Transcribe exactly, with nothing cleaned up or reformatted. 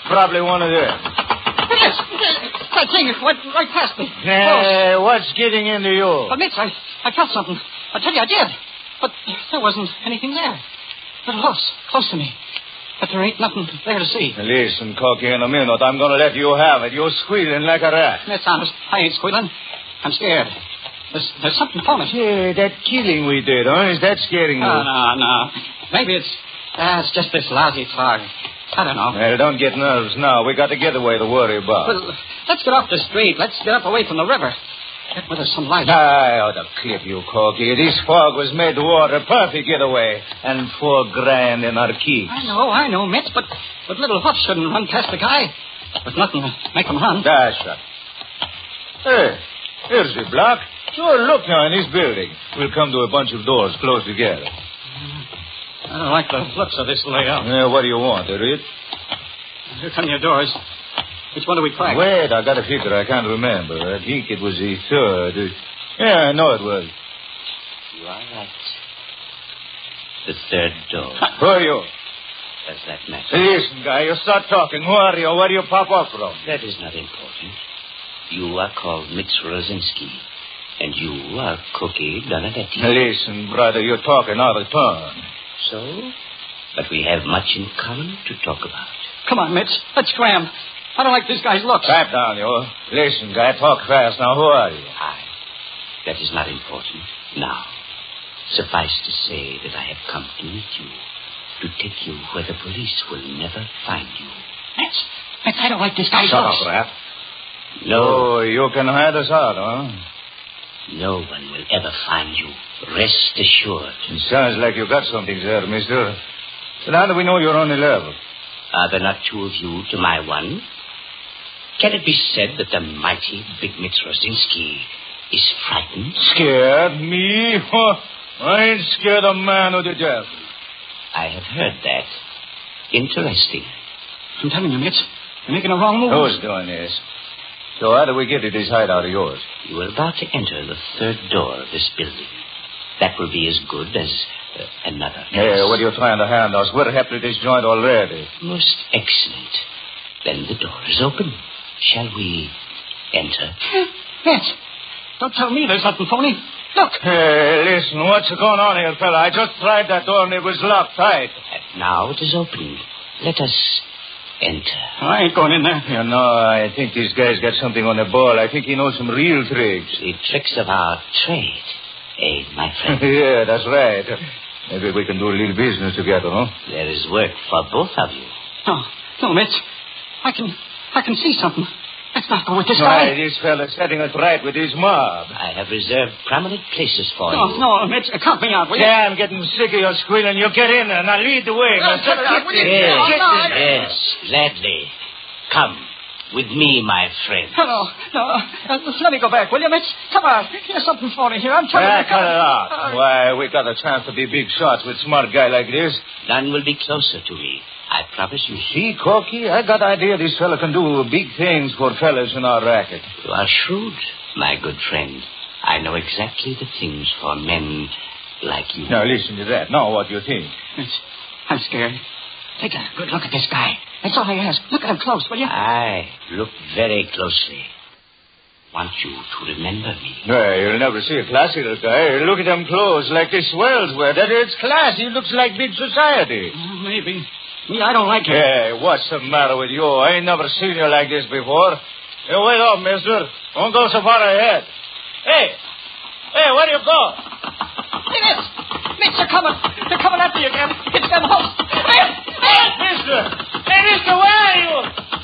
Probably one of them. Yes, that thing went right past me. Hey, what's getting into you? But, Mitch, I, I felt something. I tell you, I did. But there wasn't anything there. Little hoofs, close to me. But there ain't nothing there to see. Listen, Corky, in a minute, I'm going to let you have it. You're squealing like a rat. That's honest. I ain't squealing. I'm scared. There's, there's something for me. Hey, that killing we did, huh? Is that scaring you? Oh, no, no. Maybe it's, uh, it's just this lousy fog. I don't know. Well, don't get nervous now. We got the getaway to worry about. Well, let's get off the street. Let's get up away from the river. Get with us some light. I ought to clip you, Corky. This fog was made to order. Perfect getaway. And four grand in our keys. I know, I know, Mitch, but, but little hoofs shouldn't run past the guy. There's nothing to make them run. That's right. Hey, here's the block. Sure, look now in this building. We'll come to a bunch of doors close together. I don't like the looks of this layout. Yeah, what do you want, Harriet? Here come your doors. Which one do we crack? Wait, I got a figure. I can't remember. I think it was the third. Yeah, I know it was. You are right. The third door. Who are you? Does that matter? Listen, guy, you start talking. Who are you? Where do you pop up from? That is not important. You are called Mitch Rosinski. And you are Cookie Donadetti. Listen, brother, you're talking out of turn. So? But we have much in common to talk about. Come on, Mitch. Let's scram. I don't like this guy's looks. Pipe down, you. Listen, guy, talk fast. Now, who are you? I. That is not important. Now, suffice to say that I have come to meet you, to take you where the police will never find you. Mitch, Mitch, I don't like this guy's Shut looks. up, Rat. No. Oh, you can hide us out, huh? No one will ever find you. Rest assured. It sounds like you got something there, mister. But how do we know you're on the level? Are there not two of you to my one? Can it be said that the mighty Big Mitch Rosinski is frightened? Scared? Me? I ain't scared a man or the devil. I have heard that. Interesting. I'm telling you, Mitch, you're making a wrong move. Who's doing this? So how do we get to this hideout of yours? You are about to enter the third door of this building. That will be as good as uh, another. Hey, what are you trying to hand us? We're happy with this joint already. Most excellent. Then the door is open. Shall we enter? Mitch, don't tell me there's nothing phony. Look. Hey, listen, what's going on here, fella? I just tried that door and it was locked tight. And now it is opened. Let us enter. I ain't going in there. You know, I think this guy's got something on the ball. I think he knows some real tricks. The tricks of our trade, eh, my friend? Yeah, that's right. Maybe we can do a little business together, huh? There is work for both of you. No, no, Mitch. I can, I can see something. Let's not go with this Why, guy. this fella's setting us right with his mob. I have reserved prominent places for No, you. no, Mitch, count me out, will you? Yeah, I'm getting sick of your squealing. You get in there. Now lead the way. No, Mister. get out, will you? Yes, Oh, no, I- yes, gladly. Come with me, my friend. No, no, no. Uh, let me go back, will you, Mitch? Come on. Here's something phony here. I'm telling Yeah, you. cut it out. Uh, Why, we got a chance to be big shots with a smart guy like this. None will be closer to me. I promise you. See, Corky, I got idea this fella can do big things for fellas in our racket. You are shrewd, my good friend. I know exactly the things for men like you. Now, listen to that. Now, what do you think? Mitch, I'm scared. Take a good look at this guy. That's all I ask. Look at him close, will you? I look very closely. Want you to remember me. Well, you'll never see a classical guy. Look at them clothes like the swells wear. That it's class. He looks like big society. Uh, maybe. Me, I don't like him. Hey, what's the matter with you? I ain't never seen you like this before. Hey, wait up, mister. Don't go so far ahead. Hey! Hey, where do you go? Hey, Mitch! Mitch, they're coming. They're coming after you again. It's them hooks.